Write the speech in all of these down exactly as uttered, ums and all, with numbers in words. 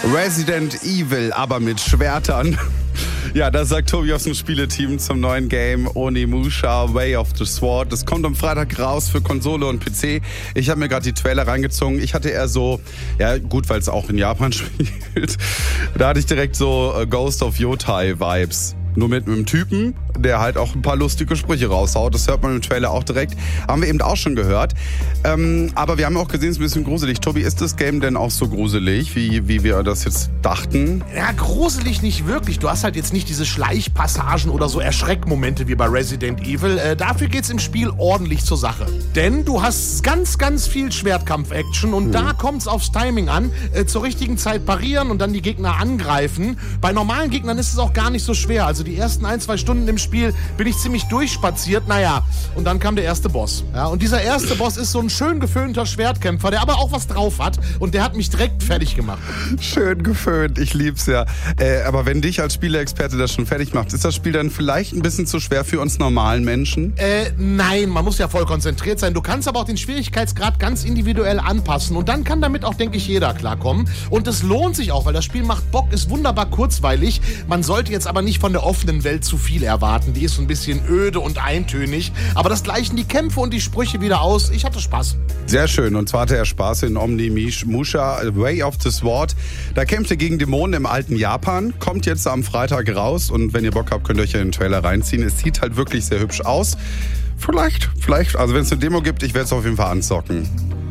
Resident Evil, aber mit Schwertern. Ja, das sagt Tobi aus dem Spieleteam zum neuen Game Onimusha Way of the Sword. Das kommt am Freitag raus für Konsole und P C. Ich habe mir gerade die Trailer reingezogen. Ich hatte eher so, ja gut, weil es auch in Japan spielt, da hatte ich direkt so Ghost of Yotai-Vibes. Nur mit einem Typen, der halt auch ein paar lustige Sprüche raushaut. Das hört man im Trailer auch direkt. Haben wir eben auch schon gehört. Ähm, aber wir haben auch gesehen, es ist ein bisschen gruselig. Tobi, ist das Game denn auch so gruselig, wie, wie wir das jetzt dachten? Ja, gruselig nicht wirklich. Du hast halt jetzt nicht diese Schleichpassagen oder so Erschreckmomente wie bei Resident Evil. Äh, dafür geht's im Spiel ordentlich zur Sache. Denn du hast ganz, ganz viel Schwertkampf-Action und hm. da kommt's aufs Timing an. Äh, zur richtigen Zeit parieren und dann die Gegner angreifen. Bei normalen Gegnern ist es auch gar nicht so schwer. Also die ersten ein, zwei Stunden im Spiel bin ich ziemlich durchspaziert. Naja, und dann kam der erste Boss. Ja, und dieser erste Boss ist so ein schön geföhnter Schwertkämpfer, der aber auch was drauf hat. Und der hat mich direkt fertig gemacht. Schön geföhnt, ich lieb's ja. Äh, aber wenn dich als Spieleexperte das schon fertig macht, ist das Spiel dann vielleicht ein bisschen zu schwer für uns normalen Menschen? Äh, nein, man muss ja voll konzentriert sein. Du kannst aber auch den Schwierigkeitsgrad ganz individuell anpassen. Und dann kann damit auch, denke ich, jeder klarkommen. Und es lohnt sich auch, weil das Spiel macht Bock, ist wunderbar kurzweilig. Man sollte jetzt aber nicht von der offenen Welt zu viel erwarten. Die ist so ein bisschen öde und eintönig. Aber das gleichen die Kämpfe und die Sprüche wieder aus. Ich hatte Spaß. Sehr schön. Und zwar hatte er Spaß in Onimusha Way of the Sword. Da kämpft er gegen Dämonen im alten Japan. Kommt jetzt am Freitag raus. Und wenn ihr Bock habt, könnt ihr euch ja den Trailer reinziehen. Es sieht halt wirklich sehr hübsch aus. Vielleicht, vielleicht, also wenn es eine Demo gibt, ich werde es auf jeden Fall anzocken.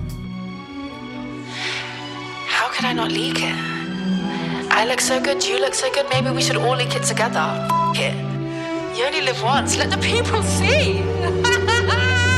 How could I not leak it? I look so good, you look so good, maybe we should all leak it together. F it. You only live once, let the people see.